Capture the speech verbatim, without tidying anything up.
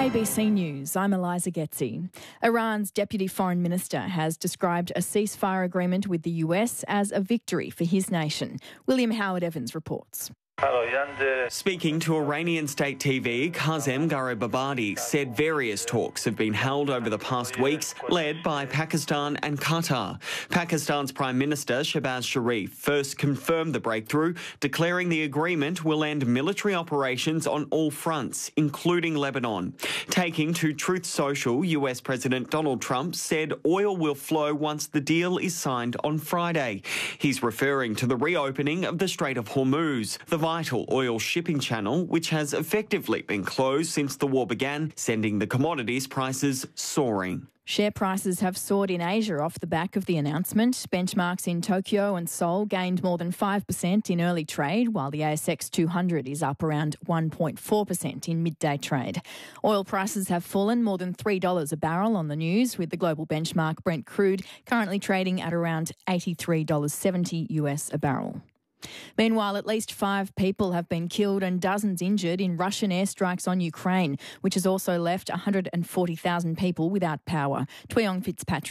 A B C News, I'm Eliza Getzi. Iran's Deputy Foreign Minister has described a ceasefire agreement with the U S as a victory for his nation. William Howard Evans reports. Speaking to Iranian state T V, Kazem Garibabadi said various talks have been held over the past weeks, led by Pakistan and Qatar. Pakistan's Prime Minister Shehbaz Sharif first confirmed the breakthrough, declaring the agreement will end military operations on all fronts, including Lebanon. Taking to Truth Social, U S President Donald Trump said oil will flow once the deal is signed on Friday. He's referring to the reopening of the Strait of Hormuz, the vital oil shipping channel, which has effectively been closed since the war began, sending the commodities prices soaring. Share prices have soared in Asia off the back of the announcement. Benchmarks in Tokyo and Seoul gained more than five percent in early trade, while the A S X two hundred is up around one point four percent in midday trade. Oil prices have fallen more than three dollars a barrel on the news, with the global benchmark Brent crude currently trading at around eighty-three dollars seventy US a barrel. Meanwhile, at least five people have been killed and dozens injured in Russian airstrikes on Ukraine, which has also left one hundred forty thousand people without power. Tweong Fitzpatrick.